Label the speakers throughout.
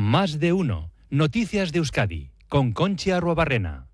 Speaker 1: Más de uno. Noticias de Euskadi, con Conchi Arruabarrena.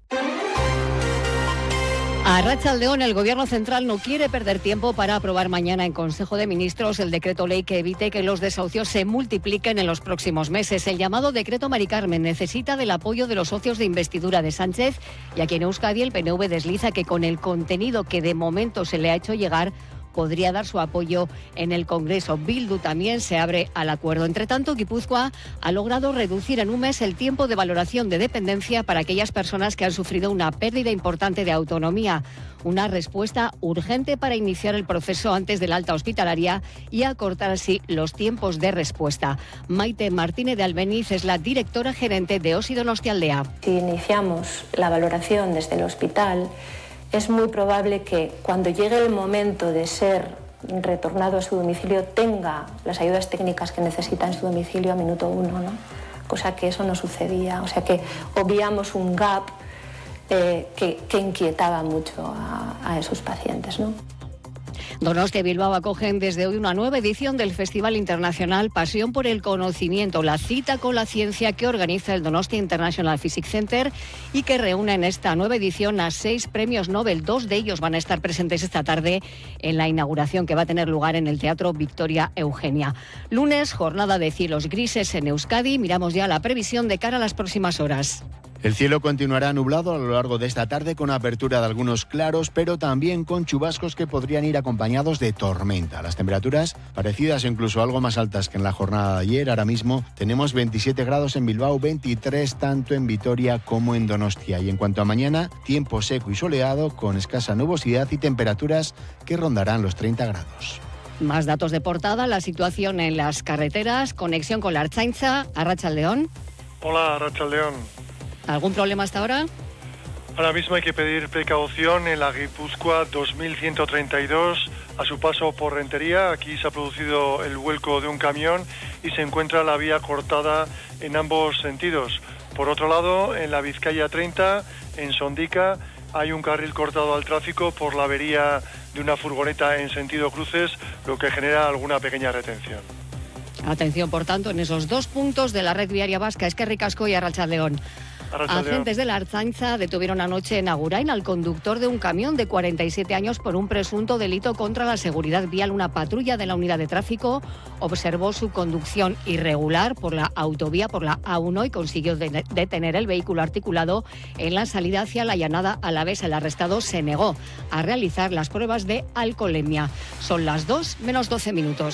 Speaker 2: A Arratsaldeon, el Gobierno Central no quiere perder tiempo para aprobar mañana en Consejo de Ministros el decreto ley que evite que los desahucios se multipliquen en los próximos meses. El llamado decreto Mari Carmen necesita del apoyo de los socios de investidura de Sánchez, y aquí en Euskadi el PNV desliza que con el contenido que de momento se le ha hecho llegar podría dar su apoyo en el Congreso. Bildu también se abre al acuerdo. Entre tanto, Guipúzcoa ha logrado reducir en un mes el tiempo de valoración de dependencia para aquellas personas que han sufrido una pérdida importante de autonomía. Una respuesta urgente para iniciar el proceso antes del alta hospitalaria y acortar así los tiempos de respuesta. Maite Martínez de Albeniz es la directora gerente de OSI Donostialdea.
Speaker 3: Si iniciamos la valoración desde el hospital, es muy probable que cuando llegue el momento de ser retornado a su domicilio tenga las ayudas técnicas que necesita en su domicilio a minuto 1, ¿no? Cosa que eso no sucedía. O sea que obviamos un gap que inquietaba mucho a esos pacientes, ¿no?
Speaker 2: Donostia y Bilbao acogen desde hoy una nueva edición del Festival Internacional Pasión por el Conocimiento, la cita con la ciencia que organiza el Donostia International Physics Center y que reúne en esta nueva edición a 6 premios Nobel. 2 de ellos van a estar presentes esta tarde en la inauguración que va a tener lugar en el Teatro Victoria Eugenia. Lunes, jornada de cielos grises en Euskadi. Miramos ya la previsión de cara a las próximas horas.
Speaker 4: El cielo continuará nublado a lo largo de esta tarde con apertura de algunos claros, pero también con chubascos que podrían ir acompañados de tormenta. Las temperaturas parecidas o incluso algo más altas que en la jornada de ayer. Ahora mismo tenemos 27 grados en Bilbao, 23 tanto en Vitoria como en Donostia. Y en cuanto a mañana, tiempo seco y soleado con escasa nubosidad y temperaturas que rondarán los 30 grados.
Speaker 2: Más datos de portada, la situación en las carreteras, conexión con la Ertzaintza. Arratsaldeon.
Speaker 5: Hola, Arratsaldeon.
Speaker 2: ¿Algún problema hasta ahora?
Speaker 5: Ahora mismo hay que pedir precaución en la Guipúzcoa 2132 a su paso por Rentería. Aquí se ha producido el vuelco de un camión y se encuentra la vía cortada en ambos sentidos. Por otro lado, en la Vizcaya 30, en Sondica, hay un carril cortado al tráfico por la avería de una furgoneta en sentido cruces, lo que genera alguna pequeña retención.
Speaker 2: Atención, por tanto, en esos 2 puntos de la red viaria vasca, Eskerrik Asko y Arratsaldeon. Agentes de la Ertzaintza detuvieron anoche en Agurain al conductor de un camión de 47 años por un presunto delito contra la seguridad vial. Una patrulla de la unidad de tráfico observó su conducción irregular por la autovía, por la A1, y consiguió detener el vehículo articulado en la salida hacia la Llanada Alavesa. El arrestado se negó a realizar las pruebas de alcoholemia. Son las 2 menos 12 minutos.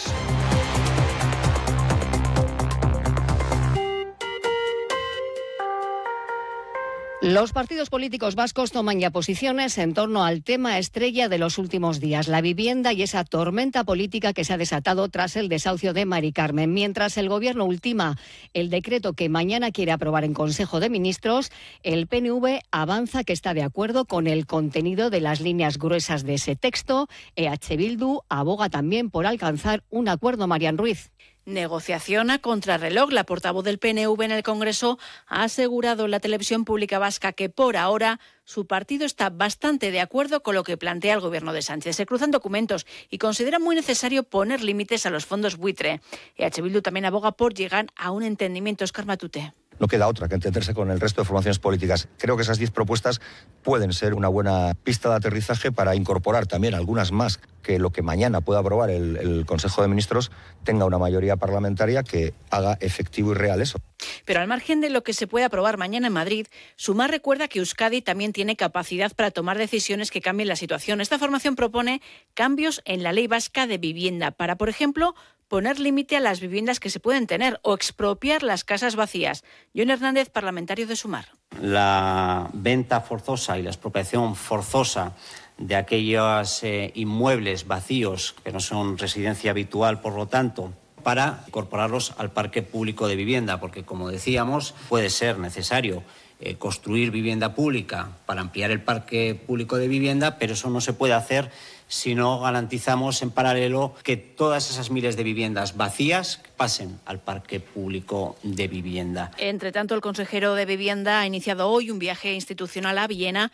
Speaker 2: Los partidos políticos vascos toman ya posiciones en torno al tema estrella de los últimos días, la vivienda y esa tormenta política que se ha desatado tras el desahucio de Mari Carmen. Mientras el Gobierno ultima el decreto que mañana quiere aprobar en Consejo de Ministros, el PNV avanza que está de acuerdo con el contenido de las líneas gruesas de ese texto. EH Bildu aboga también por alcanzar un acuerdo. Marian Ruiz.
Speaker 6: Negociación a contrarreloj. La portavoz del PNV en el Congreso ha asegurado en la televisión pública vasca que por ahora su partido está bastante de acuerdo con lo que plantea el Gobierno de Sánchez. Se cruzan documentos y considera muy necesario poner límites a los fondos buitre. EH Bildu también aboga por llegar a un entendimiento. Óscar Matute.
Speaker 7: No queda otra que entenderse con el resto de formaciones políticas. Creo que esas 10 propuestas pueden ser una buena pista de aterrizaje para incorporar también algunas más, que lo que mañana pueda aprobar el Consejo de Ministros tenga una mayoría parlamentaria que haga efectivo y real eso.
Speaker 6: Pero al margen de lo que se puede aprobar mañana en Madrid, Sumar recuerda que Euskadi también tiene capacidad para tomar decisiones que cambien la situación. Esta formación propone cambios en la ley vasca de vivienda para, por ejemplo, poner límite a las viviendas que se pueden tener o expropiar las casas vacías. John Hernández, parlamentario de Sumar.
Speaker 8: La venta forzosa y la expropiación forzosa de aquellos inmuebles vacíos que no son residencia habitual, por lo tanto, para incorporarlos al parque público de vivienda, porque, como decíamos, puede ser necesario construir vivienda pública para ampliar el parque público de vivienda, pero eso no se puede hacer si no garantizamos en paralelo que todas esas miles de viviendas vacías pasen al parque público de vivienda.
Speaker 6: Entre tanto, el consejero de Vivienda ha iniciado hoy un viaje institucional a Villena